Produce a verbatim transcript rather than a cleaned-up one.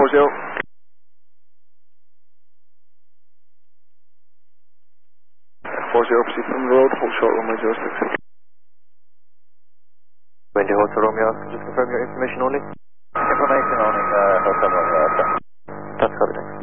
zero. four zero, proceed from the road, hold short runway zero six. Windy Hotel Romeo, just confirm your information only. Information only, uh, Hotel Romeo, sir. That's correct.